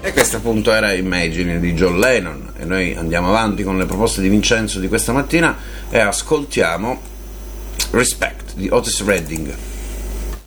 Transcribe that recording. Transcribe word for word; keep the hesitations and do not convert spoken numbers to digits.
E questa appunto era Imagine di John Lennon, e noi andiamo avanti con le proposte di Vincenzo di questa mattina e ascoltiamo Respect di Otis Redding.